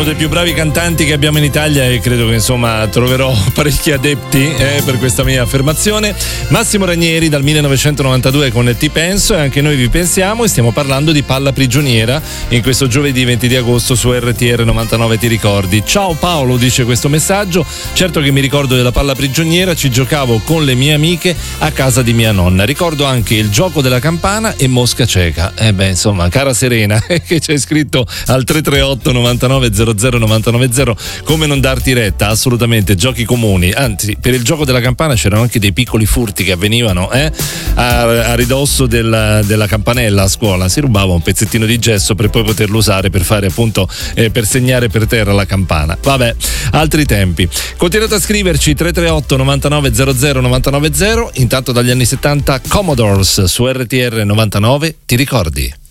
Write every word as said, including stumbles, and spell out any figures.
uno dei più bravi cantanti che abbiamo in Italia e credo che insomma troverò parecchi adepti eh, per questa mia affermazione. Massimo Ranieri dal millenovecentonovantadue con Ti penso, e anche noi vi pensiamo, e stiamo parlando di palla prigioniera in questo giovedì venti di agosto su R T R novantanove. Ti ricordi? Ciao Paolo, dice questo messaggio. Certo che mi ricordo della palla prigioniera, ci giocavo con le mie amiche a casa di mia nonna. Ricordo anche il gioco della campana e mosca cieca. Eh beh, insomma, cara Serena, che c'è scritto al tre tre otto novantanove zero zero novantanove zero, come non darti retta? Assolutamente, giochi comuni. Anzi, per il gioco della campana c'erano anche dei piccoli furti che avvenivano eh? a, a ridosso della, della campanella a scuola. Si rubava un pezzettino di gesso per poi poterlo usare per fare appunto eh, per segnare per terra la campana. Vabbè, altri tempi. Continuate a scriverci tre tre otto novantanove zero zero novantanove zero. Intanto dagli anni settanta Commodores su R T R novantanove. Ti ricordi?